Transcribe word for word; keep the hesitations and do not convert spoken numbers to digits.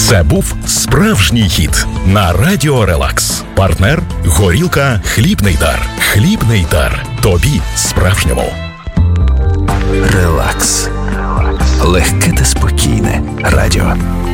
Це був справжній хіт на Радіо Релакс. Партнер – горілка «Хлібний дар». «Хлібний дар». Тобі справжньому. Релакс. Легке та спокійне радіо.